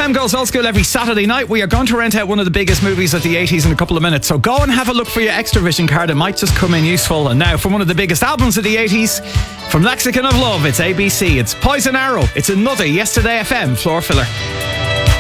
FM goes old school every Saturday night. We are going to rent out one of the biggest movies of the 80s in a couple of minutes. So go and have a look for your Extravision card. It might just come in useful. And now, from one of the biggest albums of the 80s, from Lexicon of Love, it's ABC. It's Poison Arrow. It's another Yesterday FM floor filler.